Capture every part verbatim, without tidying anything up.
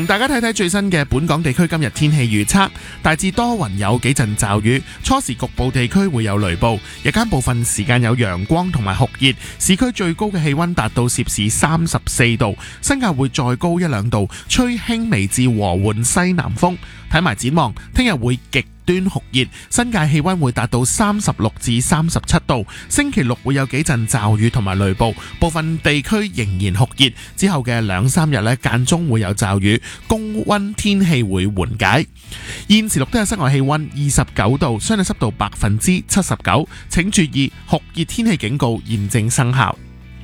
同大家睇睇最新嘅本港地區今日天氣預測，大致多雲有幾陣驟雨，初時局部地區會有雷暴，日間部分時間有陽光同埋酷熱，市區最高嘅氣溫達到攝氏三十四度，新界會再高一兩度，吹輕微至和緩西南風。睇埋展望，聽日會極端酷熱，新界氣溫會達到三十六至三十七度。星期六會有幾陣驟雨同埋雷暴，部分地區仍然酷熱。之後嘅兩三日呢，間中會有驟雨，高溫天氣會緩解。現時錄得嘅室外氣溫二十九度，相對濕度百分之七十九。請注意酷熱天氣警告現正生效。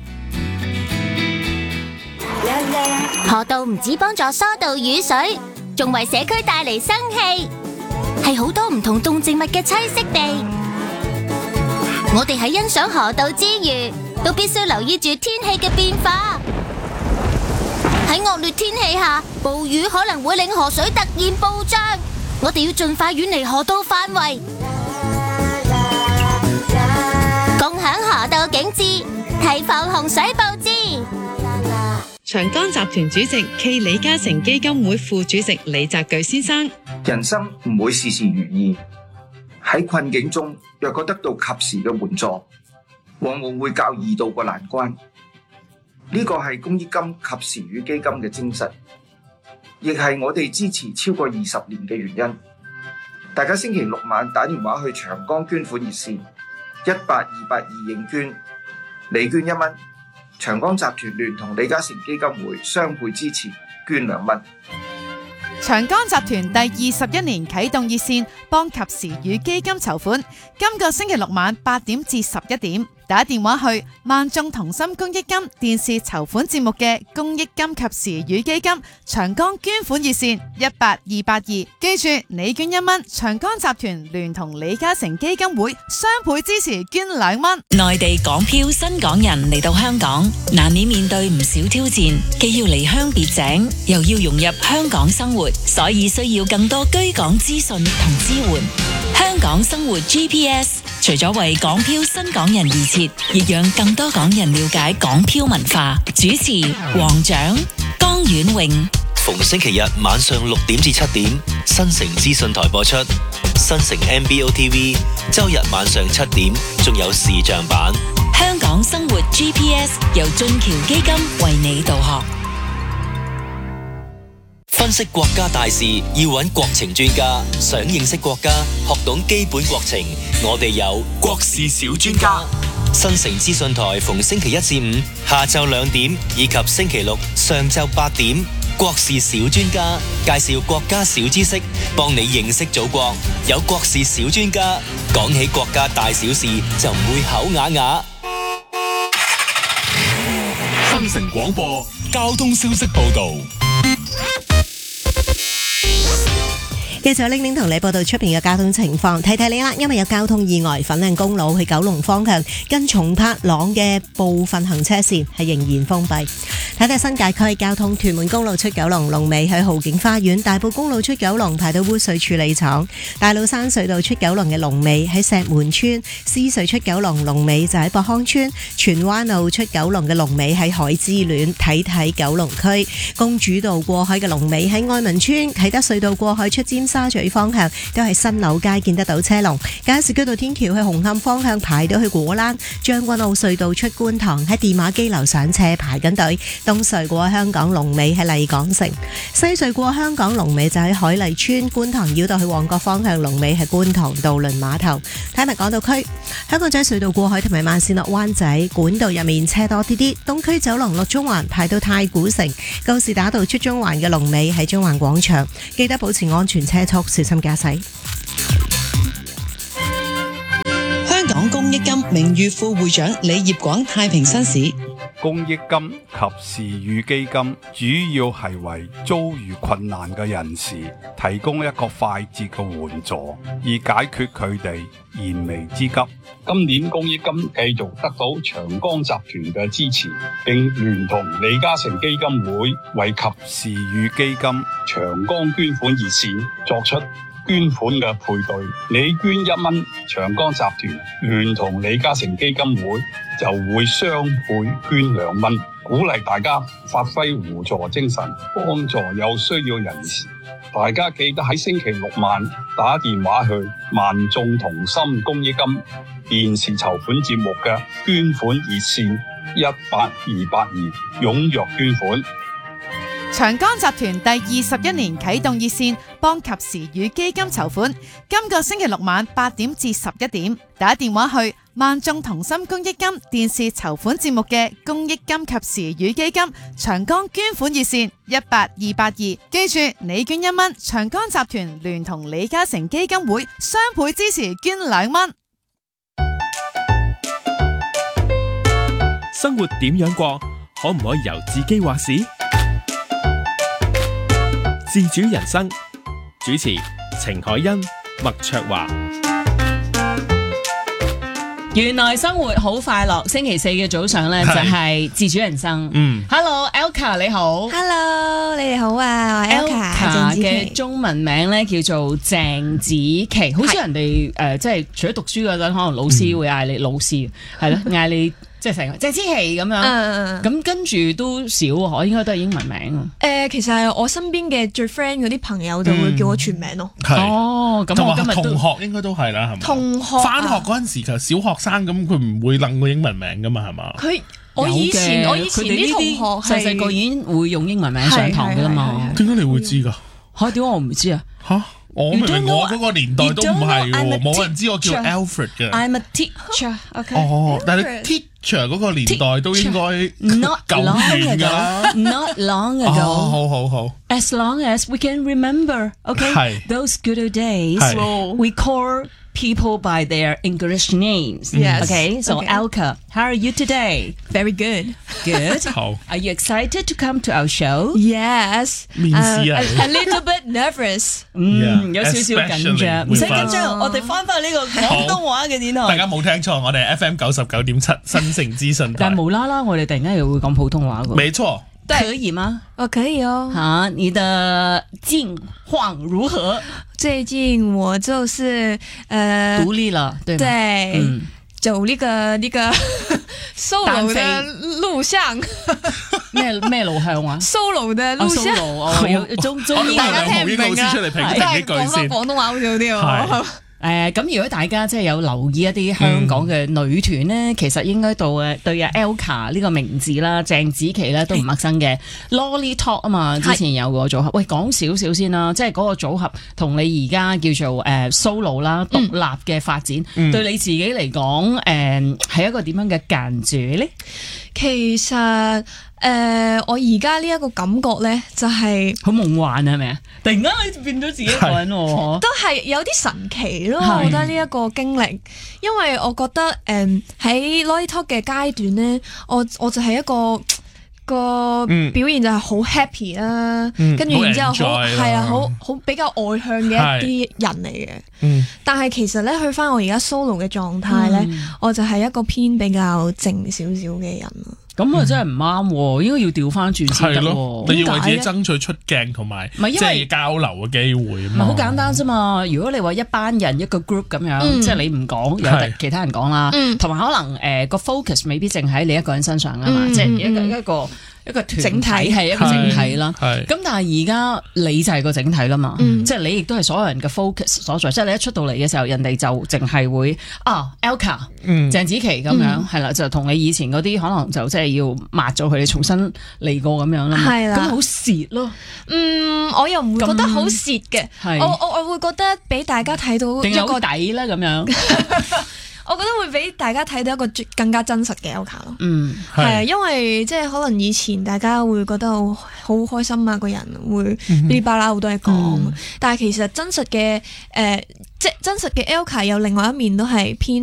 河道唔止幫助疏導雨水，仲為社區帶嚟生氣，係好多唔同動植物嘅棲息地。我哋喺欣賞河道之餘，都必須留意住天氣嘅變化。喺惡劣天氣下，暴雨可能會令河水突然暴漲，我哋要盡快遠離河道範圍，共享河道景致，提防洪水暴至。 長江集團主席暨李嘉誠基金會副主席李澤鉅先生： 人生唔會事事如意，喺困境中若果得到及時嘅援助，往往會較易渡過難關。呢個係公益金及時雨基金嘅精神，亦係我哋支持超過二十年嘅原因。大家星期六晚打電話去長江捐款熱線一八二八二應捐，你捐一蚊，長江集團聯同李嘉誠基金會雙倍支持，捐兩蚊。 長江集團第二十一年啟動熱線，幫及時雨基金籌款。今個星期六晚八點至十一點，打電話去萬眾同心公益金電視籌款節目嘅公益金及時雨基金長江捐款熱線一八二八二，記住你捐一蚊，長江集團聯同李嘉誠基金會雙倍支持，捐兩蚊。 內地港漂新港人嚟到香港，難免面對唔少挑戰，既要離鄉別井，又要融入香港生活，所以需要更多居港資訊同支援。香港生活 G P S 除咗為港漂新港人而設，亦讓更多港人了解港漂文化。主持黃獎、江婉穎。 逢星期日晚上六點至七點，新城資訊台播出；新城 M B O T V 周日晚上七點，仲有視像版。 香港生活 G P S 由俊橋基金為你導航。 分析國家大事要揾國情專家，想認識國家，學懂基本國情，我哋有國事小專家。新城資訊台逢星期一至五下晝兩點以及星期六上晝八點，國事小專家介紹國家小知識，幫你認識祖國。有國事小專家，講起國家大小事就唔會口啞啞。 新城廣播交通消息報道。 繼續拎拎同你報道出邊嘅交通情況，提提你啦，因為有交通意外，粉嶺公路去九龍方向近松柏塱嘅部分行車線係仍然封閉。睇睇新界區交通，屯門公路出九龍龍尾喺浩景花園，大埔公路出九龍排到污水處理廠，大老山隧道出九龍嘅龍尾喺石門村，獅隧出九龍龍尾就喺博康村，荃灣路出九龍嘅龍尾喺海之戀。睇睇九龍區公主道過海嘅龍尾喺愛民村，啟德隧道過海出尖沙咀方向都係新樓街見得到車龍，加士居道天橋去紅磡方向排到去果欄，將軍澳隧道出觀塘喺電話機樓上車排緊隊，東隧過香港龍尾喺麗港城，西隧過香港龍尾就喺海麗村，觀塘繞道去旺角方向龍尾係觀塘渡輪碼頭。睇埋港島區香港仔隧道過海同埋慢線落灣仔管道入面車多啲啲，東區走廊落中環排到太古城，告士打道出中環嘅龍尾喺中環廣場，記得保持安全車速，小心駕駛。 香港公益金名譽副會長李業廣太平紳士。 公益金及時雨基金主要係為遭遇困難嘅人士提供一個快捷嘅援助，以解決佢哋燃眉之急。 今年公益金繼續得到長江集團嘅支持，並聯同李嘉誠基金會為及時雨基金長江捐款熱線作出捐款嘅配對，你捐一蚊，長江集團聯同李嘉誠基金會就會雙倍捐兩蚊， 鼓勵大家發揮互助精神，幫助有需要人士。大家記得喺星期六晚打電話去萬眾同心公益金電視籌款節目嘅捐款熱線一八二八二，踴躍捐款。 長江集團第二十一年啟動熱線，幫及時雨基金籌款。今個星期六晚八點至十一點，打電話去萬眾同心公益金電視籌款節目嘅公益金及時雨基金長江捐款熱線一八二八二。記住，你捐一蚊，長江集團聯同李嘉誠基金會雙倍支持，捐兩蚊。 生活點樣過，可唔可以由自己話事？自主人生，主持程海欣、麥卓華。 原來生活好快樂，星期四嘅早上呢，就係自主人生。嗯 ，Hello Elka 你好 ，Hello 你哋好啊，我係 Elka 嘅中文名呢叫做鄭子琪，好少人哋誒，即係除咗讀書嗰陣，可能老師會嗌你老師，係咯，嗌你。即係成個鄭子琪咁樣，咁、uh, 跟住都少喎，應該都係英文名。 誒、呃，其實係我身邊嘅最 friend 嗰啲朋友就會叫我全名咯。 係、嗯、 哦，咁我今日同學應該都係啦，係嘛？ 同學返學嗰陣時就小學生咁，佢唔會諗個英文名噶嘛，係嘛？ 佢我以前我以前啲同學細細個已經會用英文名上堂噶啦嘛。 點解你會知㗎？ 嚇點解我唔知啊？嚇！ 我明明我嗰個年代都唔係喎，冇人知我叫 Alfred 嘅。 I'm a teacher，OK。 哦，但係 teacher 嗰個年代都應該久遠㗎啦。 Not long ago。 哦，好好好。 As long as we can remember，OK，those good old days，we call people by their English names. Yes. Okay, so okay. Elka, how are you today? Very good. Good. 好。 Are you excited to come to our show? Yes. 面試啊 uh, a, a little bit nervous. 嗯，有少少緊張，唔使緊張。我哋翻返呢個廣東話嘅電台。 大家冇聽錯，我哋 F M 九十九點七新城資訊台。 但無啦啦，我哋突然間又會講普通話㗎。 沒錯。 可以嗎？ 哦，可以哦。 好，你的近況如何？ 最近我就是呃獨立了，對嗎？ 對，嗯、走呢、這個呢、這個 solo 的路向。 咩咩路向啊 ？solo 的路向。 哦，有中中英大家聽唔明啊？ 出嚟評評呢句先。 廣東話好似好啲喎。 誒咁、呃，如果大家即係有留意一啲香港嘅女團咧，嗯、其實應該到誒對阿 Elka 呢個名字啦，鄭子琪咧都唔陌生嘅。Lolly Talk 啊嘛，之前有個組合。喂，講少少先啦，即係嗰個組合同你而家叫做誒、呃、solo 啦，獨立嘅發展，嗯、對你自己嚟講誒係一個點樣嘅感覺咧？ 其實誒、呃，我而家呢一個感覺咧，就係好夢幻係咪啊？突然間你變咗自己一個人喎， 都係有啲神奇咯。我覺得呢一個經歷，因為我覺得誒喺 Lolly Talk 嘅階段咧，我我就係一個個表現就係好 happy 啦，跟住、嗯、然之後好係啊，好好比較外向嘅一啲人嚟嘅。嗯、但係其實咧，去翻我而家 solo 嘅狀態咧，嗯、我就係一個偏比較靜少少嘅人咯。 咁啊，真係唔啱，應該要調翻轉先得。 你要為自己爭取出鏡同埋即係交流嘅機會。唔係好簡單啫嘛。如果你話一班人一個 group 咁樣，嗯、即係你唔講，有其他人講啦，同埋、嗯、可能誒個、呃、focus 未必淨喺你一個人身上啊嘛，嗯、即係一個一個。一個整體係一個整體啦，咁但係而家你就係個整體啦嘛，嗯、即係你亦都係所有人嘅 focus 所在，即係你一出到嚟嘅時候，人哋就淨係會啊 Elka、嗯、鄭子琪咁樣係啦、嗯，就同你以前嗰啲可能就即係要抹咗佢哋，重新嚟過咁樣啦，咁好蝕咯。 嗯，我又唔會覺得好蝕嘅，我我我會覺得俾大家睇到一個底啦咁樣。 我覺得會俾大家睇到一個更加真實嘅 Elka 咯， 嗯， 係因為即係可能以前大家會覺得好好開心啊，個人會噼里啪啦好多嘢講，嗯、但係其實真實嘅誒、呃，即係真實嘅 Elka 有另外一面都係偏